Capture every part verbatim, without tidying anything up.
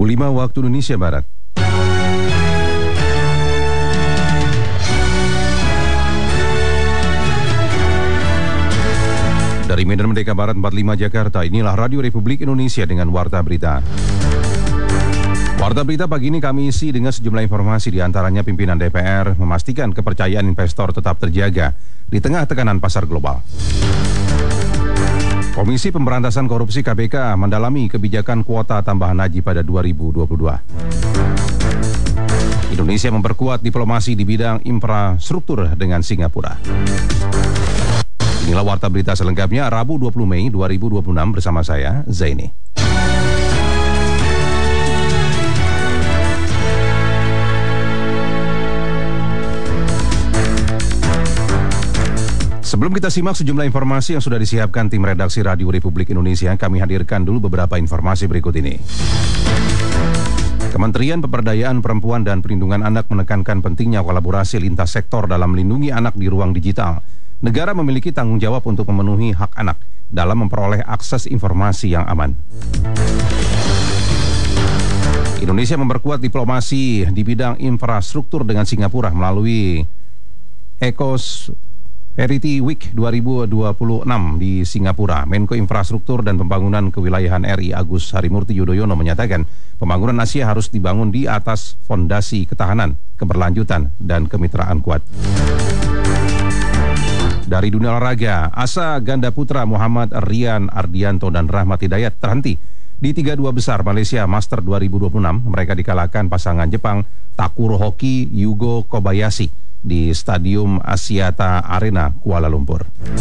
pukul lima waktu Indonesia Barat. Dari Medan Merdeka Barat empat puluh lima Jakarta, inilah Radio Republik Indonesia dengan Warta Berita. Warta Berita pagi ini kami isi dengan sejumlah informasi, di antaranya pimpinan D P R memastikan kepercayaan investor tetap terjaga di tengah tekanan pasar global. Komisi Pemberantasan Korupsi K P K mendalami kebijakan kuota tambahan haji pada dua ribu dua puluh dua. Indonesia memperkuat diplomasi di bidang infrastruktur dengan Singapura. Inilah Warta Berita selengkapnya Rabu dua puluh Mei dua ribu dua puluh enam bersama saya, Zaini. Sebelum kita simak sejumlah informasi yang sudah disiapkan tim redaksi Radio Republik Indonesia, kami hadirkan dulu beberapa informasi berikut ini. Kementerian Pemberdayaan Perempuan dan Perlindungan Anak menekankan pentingnya kolaborasi lintas sektor dalam melindungi anak di ruang digital. Negara memiliki tanggung jawab untuk memenuhi hak anak dalam memperoleh akses informasi yang aman. Indonesia memperkuat diplomasi di bidang infrastruktur dengan Singapura melalui Ecos Prosperity Week dua ribu dua puluh enam di Singapura. Menko Infrastruktur dan Pembangunan Kewilayahan R I Agus Harimurti Yudhoyono menyatakan pembangunan Asia harus dibangun di atas fondasi ketahanan, keberlanjutan, dan kemitraan kuat. Dari dunia olahraga, asa ganda putra Muhammad Rian Ardianto dan Rahmat Hidayat terhenti di tiga dua besar Malaysia Master dua ribu dua puluh enam. Mereka dikalahkan pasangan Jepang Takuro Hoki Yugo Kobayashi di Stadium Asiata Arena Kuala Lumpur.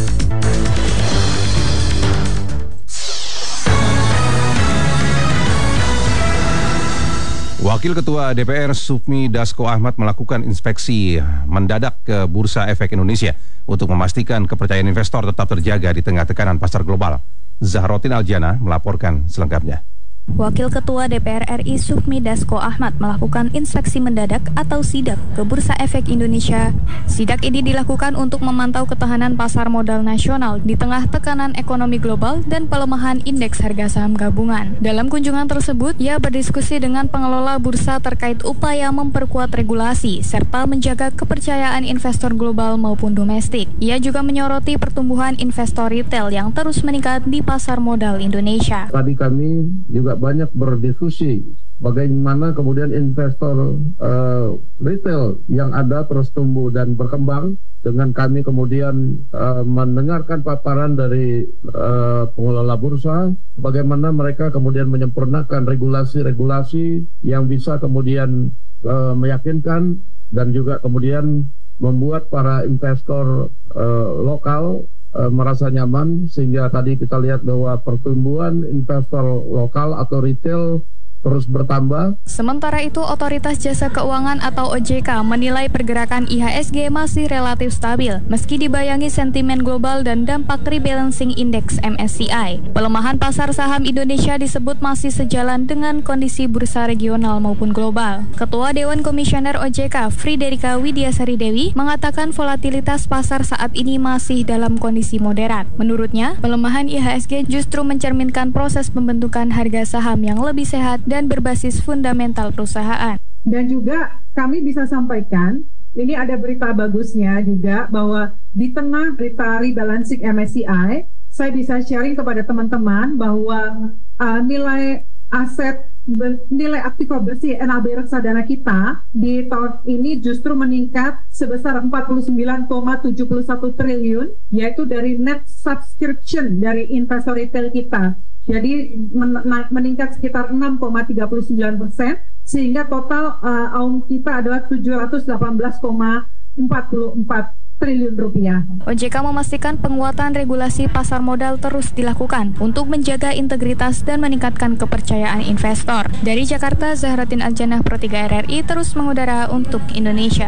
Wakil Ketua D P R Sufmi Dasko Ahmad melakukan inspeksi mendadak ke Bursa Efek Indonesia untuk memastikan kepercayaan investor tetap terjaga di tengah tekanan pasar global. Zahrotin Aljana melaporkan selengkapnya. Wakil Ketua D P R R I Sufmi Dasko Ahmad melakukan inspeksi mendadak atau sidak ke Bursa Efek Indonesia. Sidak ini dilakukan untuk memantau ketahanan pasar modal nasional di tengah tekanan ekonomi global dan pelemahan indeks harga saham gabungan. Dalam kunjungan tersebut, ia berdiskusi dengan pengelola bursa terkait upaya memperkuat regulasi serta menjaga kepercayaan investor global maupun domestik. Ia juga menyoroti pertumbuhan investor retail yang terus meningkat di pasar modal Indonesia. Tadi kami juga banyak berdiskusi bagaimana kemudian investor uh, retail yang ada terus tumbuh dan berkembang, dengan kami kemudian uh, mendengarkan paparan dari uh, pengelola bursa, bagaimana mereka kemudian menyempurnakan regulasi-regulasi yang bisa kemudian uh, meyakinkan dan juga kemudian membuat para investor uh, lokal Uh, merasa nyaman, sehingga tadi kita lihat bahwa pertumbuhan investor lokal atau retail terus bertambah. Sementara itu, Otoritas Jasa Keuangan atau O J K menilai pergerakan I H S G masih relatif stabil meski dibayangi sentimen global dan dampak rebalancing index M S C I. Pelemahan pasar saham Indonesia disebut masih sejalan dengan kondisi bursa regional maupun global. Ketua Dewan Komisioner O J K, Friderika Widiasari Dewi, mengatakan volatilitas pasar saat ini masih dalam kondisi moderat. Menurutnya, pelemahan I H S G justru mencerminkan proses pembentukan harga saham yang lebih sehat dan berbasis fundamental perusahaan. Dan juga kami bisa sampaikan, ini ada berita bagusnya juga, bahwa di tengah berita rebalancing M S C I, saya bisa sharing kepada teman-teman bahwa uh, nilai aset, nilai aktiva bersih N A B reksadana kita di tahun ini justru meningkat sebesar empat puluh sembilan koma tujuh satu triliun, yaitu dari net subscription dari investor retail kita. Jadi meningkat sekitar enam koma tiga sembilan persen, sehingga total uh, A U M kita adalah tujuh ratus delapan belas koma empat empat triliun rupiah. O J K memastikan penguatan regulasi pasar modal terus dilakukan untuk menjaga integritas dan meningkatkan kepercayaan investor. Dari Jakarta, Zahrotin Aljana, Pro tiga R R I terus mengudara untuk Indonesia.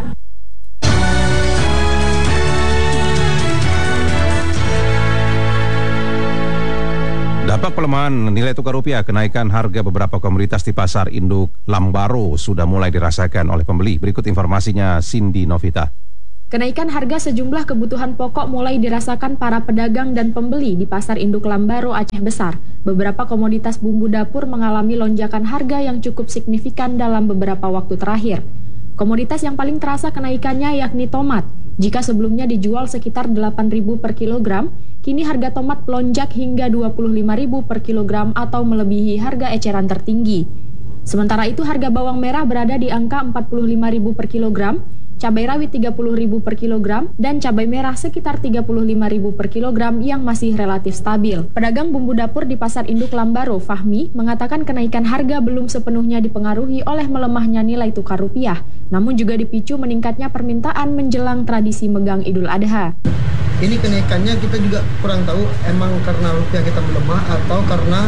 Dampak pelemahan nilai tukar rupiah, kenaikan harga beberapa komoditas di pasar induk Lambaro sudah mulai dirasakan oleh pembeli. Berikut informasinya Cindy Novita. Kenaikan harga sejumlah kebutuhan pokok mulai dirasakan para pedagang dan pembeli di Pasar Induk Lambaro, Aceh Besar. Beberapa komoditas bumbu dapur mengalami lonjakan harga yang cukup signifikan dalam beberapa waktu terakhir. Komoditas yang paling terasa kenaikannya yakni tomat. Jika sebelumnya dijual sekitar delapan ribu per kilogram, kini harga tomat melonjak hingga dua puluh lima ribu per kilogram atau melebihi harga eceran tertinggi. Sementara itu harga bawang merah berada di angka empat puluh lima ribu per kilogram, cabai rawit tiga puluh ribu per kilogram, dan cabai merah sekitar tiga puluh lima ribu per kilogram yang masih relatif stabil. Pedagang bumbu dapur di Pasar Induk Lambaro, Fahmi, mengatakan kenaikan harga belum sepenuhnya dipengaruhi oleh melemahnya nilai tukar rupiah, namun juga dipicu meningkatnya permintaan menjelang tradisi megang Idul Adha. Ini kenaikannya kita juga kurang tahu emang karena rupiah kita melemah atau karena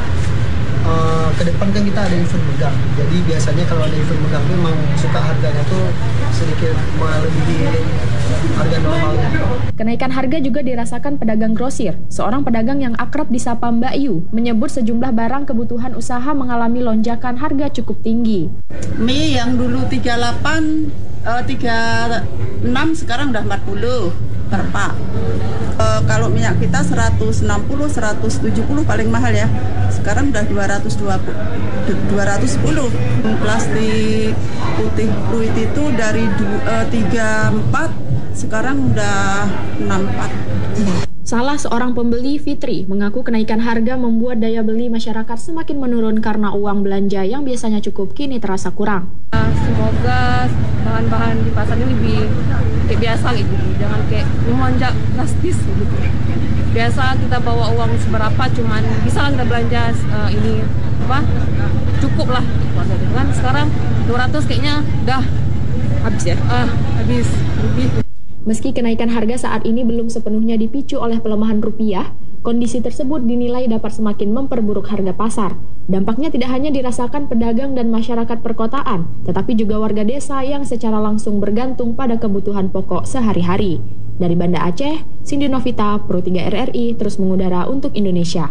Uh, ke depan kan kita ada event megang, jadi biasanya kalau ada event megang itu memang suka harganya tuh sedikit melebihi harga normalnya. Kenaikan harga juga dirasakan pedagang grosir. Seorang pedagang yang akrab disapa Mbak Yu menyebut sejumlah barang kebutuhan usaha mengalami lonjakan harga cukup tinggi. Mie yang dulu tiga puluh delapan, uh, tiga puluh enam sekarang udah empat puluh per pak. Uh, kalau minyak kita seratus enam puluh, seratus tujuh puluh paling mahal ya. Sekarang udah dua ratus dua puluh, dua ratus sepuluh. Plastik putih fluid itu dari uh, tiga puluh empat sekarang udah enam puluh empat. Salah seorang pembeli, Fitri, mengaku kenaikan harga membuat daya beli masyarakat semakin menurun karena uang belanja yang biasanya cukup kini terasa kurang. Semoga bahan-bahan di pasar ini lebih kayak biasa gitu, jangan kayak melonjak drastis gitu. Biasa kita bawa uang seberapa, cuman bisa lah kita belanja uh, ini apa cukup lah. Kan sekarang dua ratus kayaknya udah habis ya, ah habis lebih. Meski kenaikan harga saat ini belum sepenuhnya dipicu oleh pelemahan rupiah, kondisi tersebut dinilai dapat semakin memperburuk harga pasar. Dampaknya tidak hanya dirasakan pedagang dan masyarakat perkotaan, tetapi juga warga desa yang secara langsung bergantung pada kebutuhan pokok sehari-hari. Dari Banda Aceh, Cindy Novita, Pro tiga R R I, terus mengudara untuk Indonesia.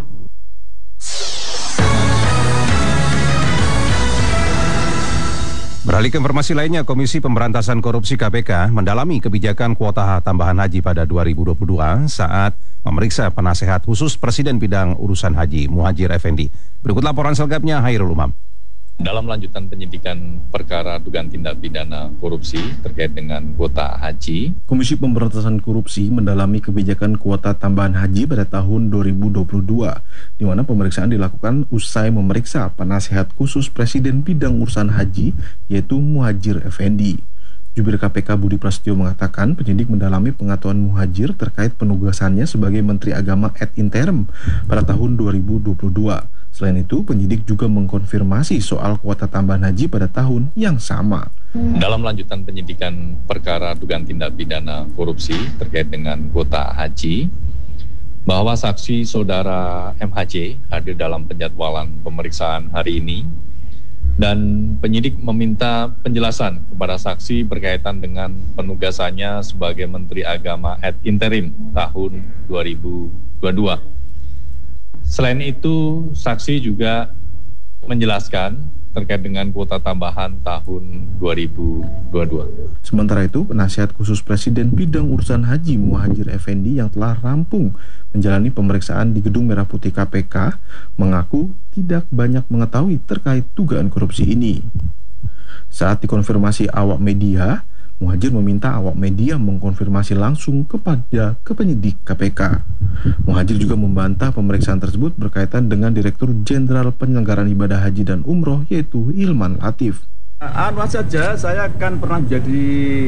Beralih ke informasi lainnya, Komisi Pemberantasan Korupsi K P K mendalami kebijakan kuota tambahan haji pada dua ribu dua puluh dua saat memeriksa penasehat khusus Presiden bidang urusan haji, Muhadjir Effendi. Berikut laporan selengkapnya, Hairul Umam. Dalam lanjutan penyidikan perkara dugaan tindak pidana korupsi terkait dengan kuota haji, Komisi Pemberantasan Korupsi mendalami kebijakan kuota tambahan haji pada tahun dua ribu dua puluh dua, di mana pemeriksaan dilakukan usai memeriksa penasehat khusus Presiden bidang urusan haji, yaitu Muhadjir Effendi. Jubir K P K Budi Prasetyo mengatakan penyidik mendalami pengetahuan Muhadjir terkait penugasannya sebagai Menteri Agama ad interim pada tahun dua ribu dua puluh dua. Selain itu, penyidik juga mengkonfirmasi soal kuota tambahan haji pada tahun yang sama. Dalam lanjutan penyidikan perkara dugaan tindak pidana korupsi terkait dengan kuota haji, bahwa saksi saudara M H J hadir dalam penjadwalan pemeriksaan hari ini, dan penyidik meminta penjelasan kepada saksi berkaitan dengan penugasannya sebagai Menteri Agama ad interim tahun dua ribu dua puluh dua. Selain itu, saksi juga menjelaskan terkait dengan kuota tambahan tahun dua ribu dua puluh dua. Sementara itu, penasihat khusus Presiden bidang urusan haji Muhadjir Effendi yang telah rampung menjalani pemeriksaan di Gedung Merah Putih K P K mengaku tidak banyak mengetahui terkait dugaan korupsi ini. Saat dikonfirmasi awak media, Muhadjir meminta awak media mengkonfirmasi langsung kepada ke penyidik K P K. Muhadjir juga membantah pemeriksaan tersebut berkaitan dengan Direktur Jenderal Penyelenggaraan Ibadah Haji dan Umroh, yaitu Ilman Latif. Anu saja, saya kan pernah jadi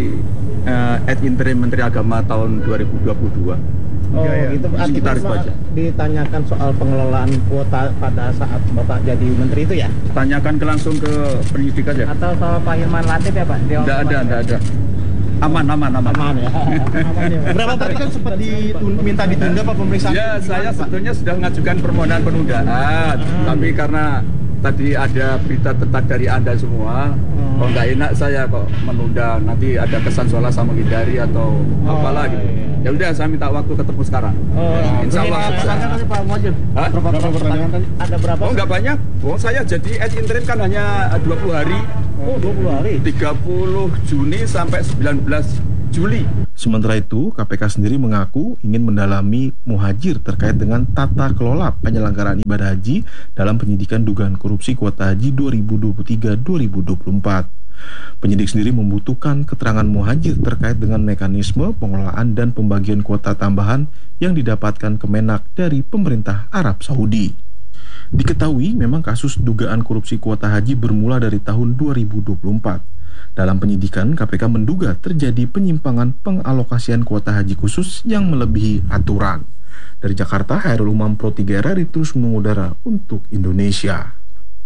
uh, ad interim Menteri Agama tahun dua ribu dua puluh dua. Oh, ya, itu sekitar itu aja. Ditanyakan soal pengelolaan kuota pada saat Bapak jadi menteri itu ya? Tanyakan ke langsung ke penyidik aja. Atau soal Pak Ilman Latif ya, Pak? Tidak ada, tidak ada. Aman, aman, aman. Aman ya. Aman ya. Berapa tadi kan sempat diminta ditunda Pak pemeriksaan? Ya, saya sebetulnya sudah mengajukan permohonan penundaan, hmm. tapi karena tadi ada berita tetap dari Anda semua, hmm. kok nggak enak saya kok menunda, nanti ada kesan seolah sama menghindari atau oh, apalah gitu. Iya. Ya udah, saya minta waktu ketemu sekarang. Oh, nah, insya Allah. Pertanyaan tadi Pak Muhadjir. Berapa, berapa pertanyaan tadi? Ada berapa? Oh, nggak banyak. Oh, saya jadi ad interim kan hanya dua puluh hari. Oh, dua puluh hari. tiga puluh Juni sampai sembilan belas Juli. Sementara itu, K P K sendiri mengaku ingin mendalami Muhajir terkait dengan tata kelola penyelenggaraan ibadah haji dalam penyidikan dugaan korupsi kuota haji dua ribu dua puluh tiga dua ribu dua puluh empat. Penyidik sendiri membutuhkan keterangan Muhajir terkait dengan mekanisme pengelolaan dan pembagian kuota tambahan yang didapatkan Kemenak dari pemerintah Arab Saudi. Diketahui memang kasus dugaan korupsi kuota haji bermula dari tahun dua ribu dua puluh empat. Dalam penyidikan, K P K menduga terjadi penyimpangan pengalokasian kuota haji khusus yang melebihi aturan. Dari Jakarta, Hairul Umam Pro tiga R R I terus mengudara untuk Indonesia.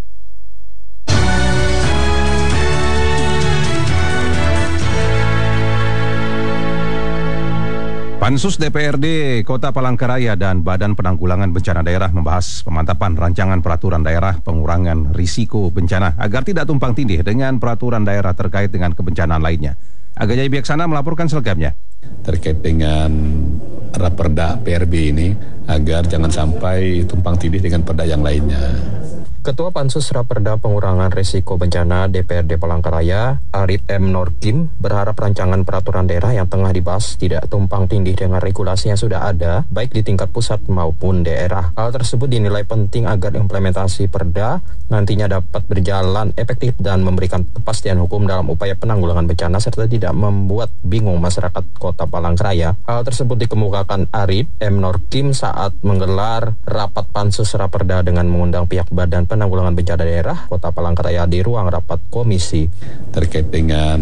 Pansus D P R D Kota Palangkaraya dan Badan Penanggulangan Bencana Daerah membahas pemantapan rancangan peraturan daerah pengurangan risiko bencana agar tidak tumpang tindih dengan peraturan daerah terkait dengan kebencanaan lainnya. Aga Jaya Biaksana melaporkan selengkapnya. Terkait dengan Raperda P R B ini agar jangan sampai tumpang tindih dengan perda yang lainnya. Ketua Pansus Raperda Pengurangan Risiko Bencana D P R D Palangkaraya, Arif M. Norkim, berharap rancangan peraturan daerah yang tengah dibahas tidak tumpang tindih dengan regulasi yang sudah ada, baik di tingkat pusat maupun daerah. Hal tersebut dinilai penting agar implementasi perda nantinya dapat berjalan efektif dan memberikan kepastian hukum dalam upaya penanggulangan bencana serta tidak membuat bingung masyarakat Kota Palangkaraya. Hal tersebut dikemukakan Arif M. Norkim saat menggelar rapat Pansus Raperda dengan mengundang pihak Badan Penanggulangan Bencana Daerah Kota Palangkaraya di ruang rapat komisi. Terkait dengan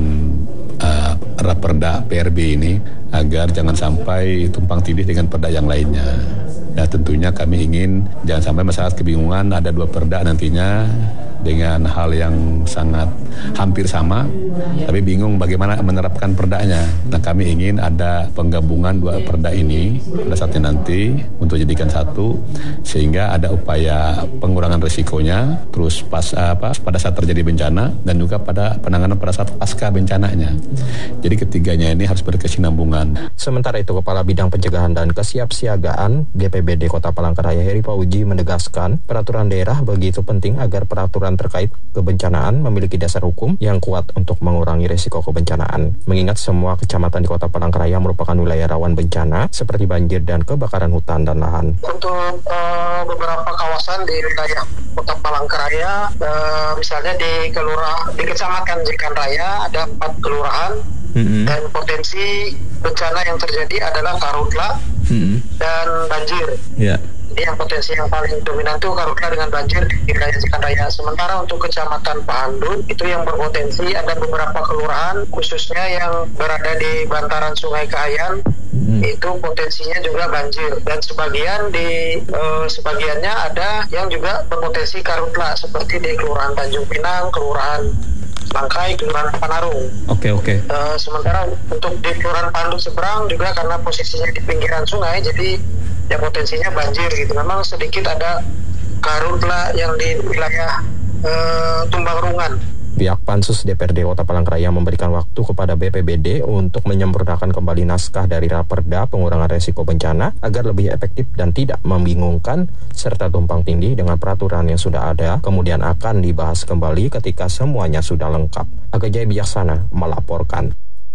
uh, Raperda P R B ini agar jangan sampai tumpang tindih dengan perda yang lainnya. Nah, tentunya kami ingin jangan sampai masyarakat kebingungan ada dua perda nantinya dengan hal yang sangat hampir sama, tapi bingung bagaimana menerapkan perdanya. Nah, kami ingin ada penggabungan dua perda ini pada saatnya nanti untuk jadikan satu, sehingga ada upaya pengurangan risikonya, terus pas apa pada saat terjadi bencana dan juga pada penanganan pada saat pasca bencananya. Jadi ketiganya ini harus berkesinambungan. Sementara itu, Kepala Bidang Pencegahan dan Kesiapsiagaan B P B D Kota Palangkaraya Heri Pauji menegaskan peraturan daerah begitu penting agar peraturan terkait kebencanaan memiliki dasar hukum yang kuat untuk mengurangi risiko kebencanaan. Mengingat semua kecamatan di Kota Palangkaraya merupakan wilayah rawan bencana seperti banjir dan kebakaran hutan dan lahan. Untuk uh, beberapa kawasan di wilayah Kota Palangkaraya, uh, misalnya di kelurahan di Kecamatan Jekan Raya ada empat kelurahan, mm-hmm. dan potensi bencana yang terjadi adalah karhutla mm-hmm. dan banjir. Yeah. Jadi yang potensi yang paling dominan itu karhutla dengan banjir di wilayah Jekan Raya. Sementara untuk Kecamatan Pahandun itu yang berpotensi ada beberapa kelurahan khususnya yang berada di bantaran Sungai Kahayan, hmm. itu potensinya juga banjir, dan sebagian di eh, sebagiannya ada yang juga berpotensi karhutla seperti di Kelurahan Tanjung Pinang, Kelurahan Langkai, Kelurahan Panarung. Oke okay, oke. Okay. Uh, sementara untuk di Kelurahan Pandu Seberang juga karena posisinya di pinggiran sungai, jadi ya potensinya banjir gitu. Memang sedikit ada karhutla yang di wilayah uh, Tumbang Rungan. Pihak Pansus D P R D Kota Palangkaraya memberikan waktu kepada B P B D untuk menyempurnakan kembali naskah dari Raperda Pengurangan Risiko Bencana agar lebih efektif dan tidak membingungkan serta tumpang tindih dengan peraturan yang sudah ada, kemudian akan dibahas kembali ketika semuanya sudah lengkap. Aga Jaya Bijaksana melaporkan.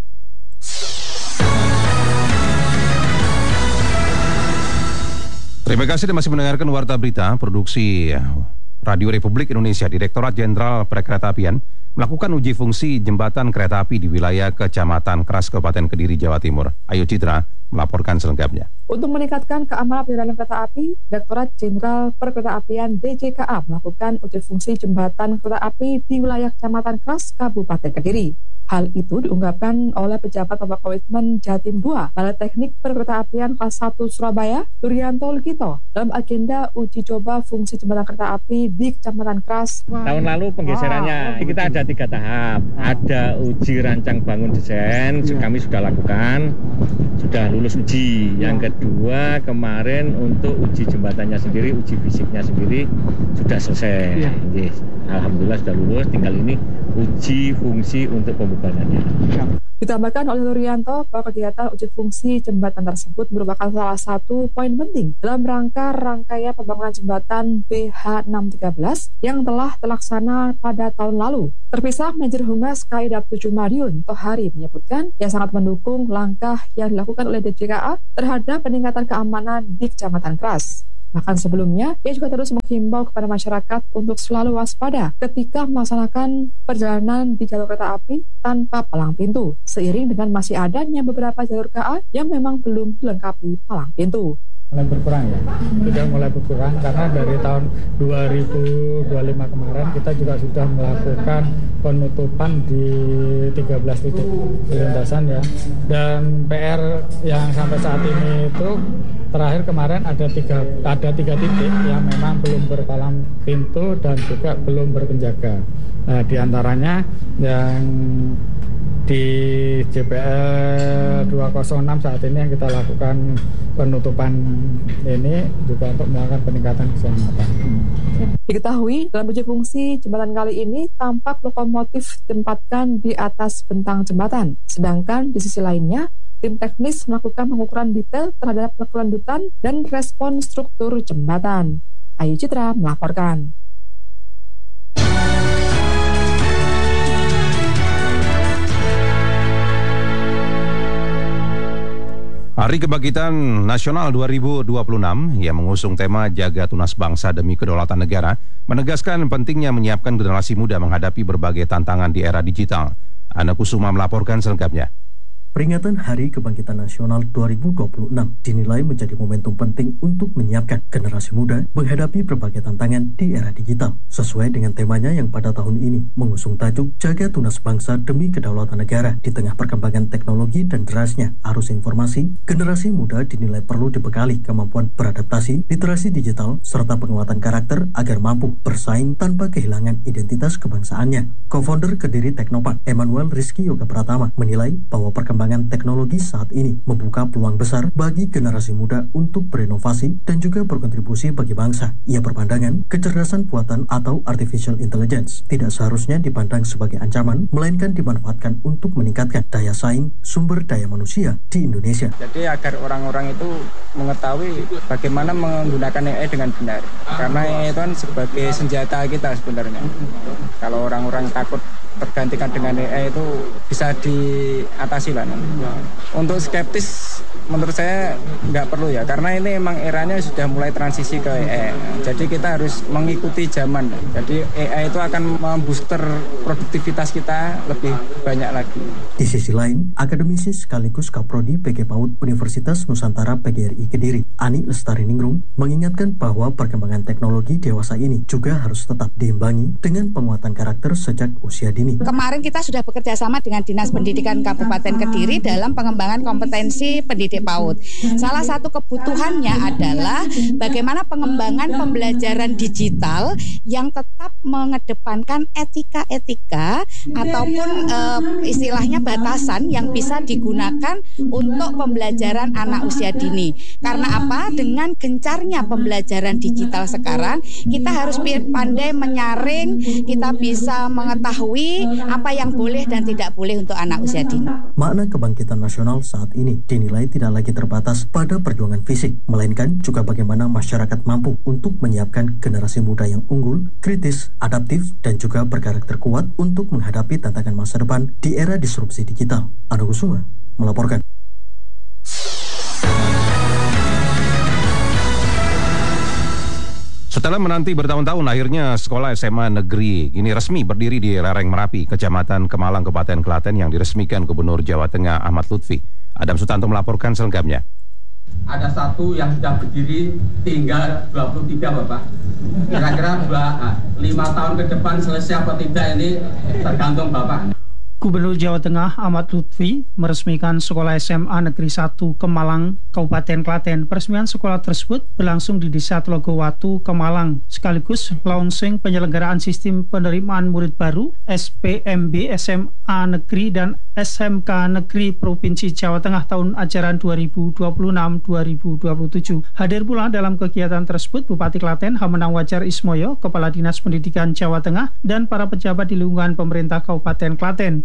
Terima kasih dan masih mendengarkan Warta Berita Produksi Radio Republik Indonesia. Direktorat Jenderal Perkeretaapian melakukan uji fungsi jembatan kereta api di wilayah Kecamatan Keras, Kabupaten Kediri, Jawa Timur. Ayu Citra melaporkan selengkapnya. Untuk meningkatkan keamanan perjalanan kereta api, Direktorat Jenderal Perkeretaapian D J K A melakukan uji fungsi jembatan kereta api di wilayah Kecamatan Keras, Kabupaten Kediri. Hal itu diungkapkan oleh pejabat Bapak Komitmen Jatim dua, Balai Teknik Perkeretaapian Kelas satu Surabaya, Durianto Lukito, dalam agenda uji coba fungsi jembatan kereta api di Kecamatan Keras. Tahun lalu penggeserannya wow. kita ada tiga tahap, ada uji rancang bangun desain, ya. Kami sudah lakukan, sudah lulus uji. Yang kedua kemarin untuk uji jembatannya sendiri, uji fisiknya sendiri sudah selesai. Ya. Alhamdulillah sudah lulus, tinggal ini uji fungsi untuk pembebanannya. Ditambahkan oleh Nurianto bahwa kegiatan uji fungsi jembatan tersebut merupakan salah satu poin penting dalam rangka rangkaian pembangunan jembatan B H enam tiga belas yang telah terlaksana pada tahun lalu. Terpisah, Manajer Humas K I D A P tujuh Madiun, Tohari, menyebutkan ia sangat mendukung langkah yang dilakukan oleh D J K A terhadap peningkatan keamanan di Kecamatan Kras. Bahkan sebelumnya, ia juga terus menghimbau kepada masyarakat untuk selalu waspada ketika melaksanakan perjalanan di jalur kereta api tanpa palang pintu, seiring dengan masih adanya beberapa jalur K A yang memang belum dilengkapi palang pintu. Mulai berkurang ya, sudah mulai berkurang karena dari tahun dua ribu dua puluh lima kemarin kita juga sudah melakukan penutupan di tiga belas titik lintasan ya, dan P R yang sampai saat ini itu terakhir kemarin ada tiga ada tiga titik yang memang belum berpalang pintu dan juga belum berpenjaga. Nah, diantaranya yang di J P L dua nol enam saat ini yang kita lakukan penutupan ini juga untuk melakukan peningkatan keselamatan. Diketahui dalam uji fungsi jembatan kali ini tampak lokomotif ditempatkan di atas bentang jembatan, sedangkan di sisi lainnya tim teknis melakukan pengukuran detail terhadap kelanjutan dan respon struktur jembatan. Ayu Citra melaporkan. Hari Kebangkitan Nasional dua ribu dua puluh enam yang mengusung tema Jaga Tunas Bangsa Demi Kedaulatan Negara menegaskan pentingnya menyiapkan generasi muda menghadapi berbagai tantangan di era digital. Ana Kusuma melaporkan selengkapnya. Peringatan Hari Kebangkitan Nasional dua ribu dua puluh enam dinilai menjadi momentum penting untuk menyiapkan generasi muda menghadapi berbagai tantangan di era digital. Sesuai dengan temanya yang pada tahun ini mengusung tajuk Jaga Tunas Bangsa Demi Kedaulatan Negara di tengah perkembangan teknologi dan derasnya arus informasi, generasi muda dinilai perlu dibekali kemampuan beradaptasi, literasi digital, serta penguatan karakter agar mampu bersaing tanpa kehilangan identitas kebangsaannya. Co-founder Kediri Teknopark, Emmanuel Rizky Yoga Pratama, menilai bahwa perkembangan teknologi saat ini membuka peluang besar bagi generasi muda untuk berinovasi dan juga berkontribusi bagi bangsa. Ia berpandangan kecerdasan buatan atau artificial intelligence tidak seharusnya dipandang sebagai ancaman, melainkan dimanfaatkan untuk meningkatkan daya saing sumber daya manusia di Indonesia. Jadi agar orang-orang itu mengetahui bagaimana menggunakan A I dengan benar, karena A I itu kan sebagai senjata kita sebenarnya. Kalau orang-orang takut tergantikan dengan A I itu bisa diatasi lah. Untuk skeptis menurut saya nggak perlu ya, karena ini emang eranya sudah mulai transisi ke A I. Jadi kita harus mengikuti zaman. Jadi A I itu akan membooster produktivitas kita lebih banyak lagi. Di sisi lain, akademisi sekaligus Kaprodi P G PAUD Universitas Nusantara P G R I Kediri, Ani Lestari Ningrum, mengingatkan bahwa perkembangan teknologi dewasa ini juga harus tetap diimbangi dengan penguatan karakter sejak usia dini. Kemarin kita sudah bekerja sama dengan Dinas Pendidikan Kabupaten Kediri dalam pengembangan kompetensi pendidik PAUD. Salah satu kebutuhannya adalah bagaimana pengembangan pembelajaran digital yang tetap mengedepankan etika-etika ataupun e, istilahnya batasan yang bisa digunakan untuk pembelajaran anak usia dini. Karena apa? Dengan gencarnya pembelajaran digital sekarang, kita harus pandai menyaring, kita bisa mengetahui apa yang boleh dan tidak boleh untuk anak usia dini. Makna kebangkitan nasional saat ini dinilai tidak lagi terbatas pada perjuangan fisik, melainkan juga bagaimana masyarakat mampu untuk menyiapkan generasi muda yang unggul, kritis, adaptif, dan juga berkarakter kuat untuk menghadapi tantangan masa depan di era disrupsi digital. Ana Kusuma melaporkan. Setelah menanti bertahun-tahun, akhirnya sekolah S M A negeri ini resmi berdiri di lereng Merapi, Kecamatan Kemalang, Kabupaten Klaten yang diresmikan Gubernur Jawa Tengah Ahmad Lutfi. Adam Sutanto melaporkan selengkapnya. Ada satu yang sudah berdiri tinggal dua puluh tiga Bapak. Kira-kira lima tahun ke depan selesai apa tidak ini tergantung Bapak. Gubernur Jawa Tengah Ahmad Lutfi meresmikan Sekolah S M A Negeri satu Kemalang, Kabupaten Klaten. Peresmian sekolah tersebut berlangsung di Desa Tlogowatu, Kemalang, sekaligus launching penyelenggaraan sistem penerimaan murid baru S P M B S M A Negeri dan S M K Negeri Provinsi Jawa Tengah tahun ajaran dua ribu dua puluh enam dua ribu dua puluh tujuh. Hadir pula dalam kegiatan tersebut Bupati Klaten Hamenang Wajar Ismoyo, Kepala Dinas Pendidikan Jawa Tengah, dan para pejabat di lingkungan pemerintah Kabupaten Klaten.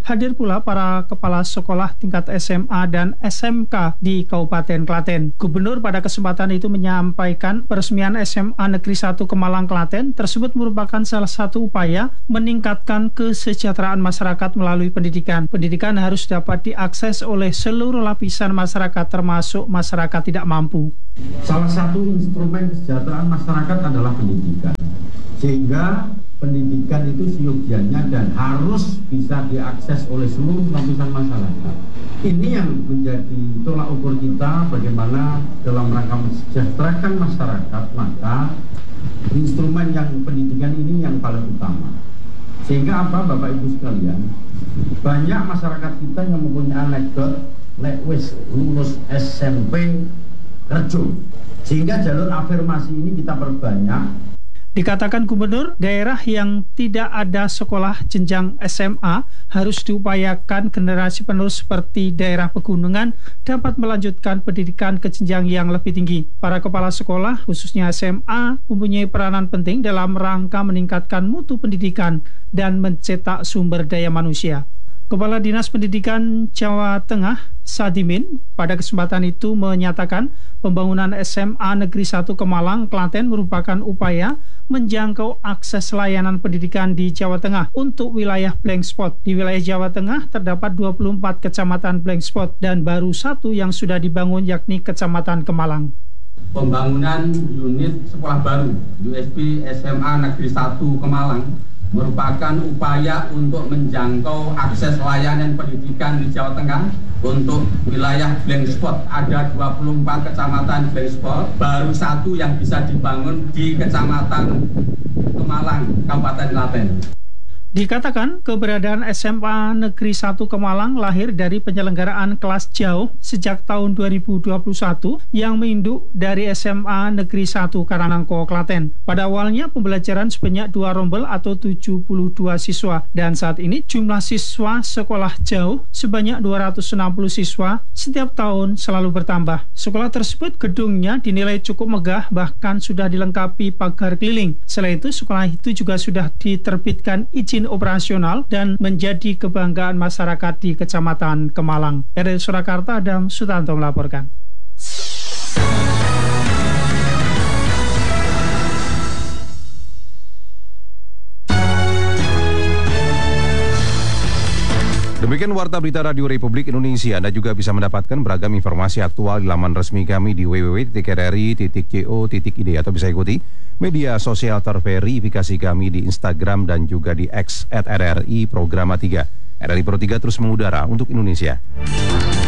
Hadir pula para kepala sekolah tingkat S M A dan S M K di Kabupaten Klaten. Gubernur pada kesempatan itu menyampaikan peresmian S M A Negeri satu Kemalang Klaten tersebut merupakan salah satu upaya meningkatkan kesejahteraan masyarakat melalui pendidikan. Pendidikan harus dapat diakses oleh seluruh lapisan masyarakat termasuk masyarakat tidak mampu. Salah satu instrumen kesejahteraan masyarakat adalah pendidikan. Sehingga pendidikan itu seyogianya dan harus bisa diakses oleh seluruh lapisan masyarakat. Ini yang menjadi tolak ukur kita bagaimana dalam rangka mensejahterakan masyarakat, maka instrumen yang pendidikan ini yang paling utama. Sehingga apa Bapak Ibu sekalian, banyak masyarakat kita yang mempunyai anekdot lek wis lulus S M P kerja. Sehingga jalur afirmasi ini kita perbanyak. Dikatakan Gubernur, daerah yang tidak ada sekolah jenjang S M A harus diupayakan generasi penerus seperti daerah pegunungan dapat melanjutkan pendidikan ke jenjang yang lebih tinggi. Para kepala sekolah, khususnya S M A, mempunyai peranan penting dalam rangka meningkatkan mutu pendidikan dan mencetak sumber daya manusia. Kepala Dinas Pendidikan Jawa Tengah, Sadimin, pada kesempatan itu menyatakan pembangunan S M A Negeri satu Kemalang, Klaten merupakan upaya menjangkau akses layanan pendidikan di Jawa Tengah untuk wilayah blank spot. Di wilayah Jawa Tengah terdapat dua puluh empat kecamatan blank spot dan baru satu yang sudah dibangun yakni Kecamatan Kemalang. Pembangunan unit sekolah baru U S B S M A Negeri satu Kemalang merupakan upaya untuk menjangkau akses layanan pendidikan di Jawa Tengah untuk wilayah blank spot. Ada dua puluh empat kecamatan blank spot, baru satu yang bisa dibangun di Kecamatan Kemalang, Kabupaten Klaten. Dikatakan keberadaan S M A Negeri satu Kemalang lahir dari penyelenggaraan kelas jauh sejak tahun dua ribu dua puluh satu yang menginduk dari S M A Negeri satu Karanangko, Klaten. Pada awalnya pembelajaran sebanyak dua rombel atau tujuh puluh dua siswa dan saat ini jumlah siswa sekolah jauh sebanyak dua ratus enam puluh siswa setiap tahun selalu bertambah. Sekolah tersebut gedungnya dinilai cukup megah bahkan sudah dilengkapi pagar keliling. Selain itu sekolah itu juga sudah diterbitkan izin operasional dan menjadi kebanggaan masyarakat di Kecamatan Kemalang. Dari Surakarta, Adam Sutanto melaporkan. Demikian Warta Berita Radio Republik Indonesia. Anda juga bisa mendapatkan beragam informasi aktual di laman resmi kami di w w w titik r r i titik co titik i d atau bisa ikuti media sosial terverifikasi kami di Instagram dan juga di X at R R I Programa tiga. R R I Pro tiga terus mengudara untuk Indonesia.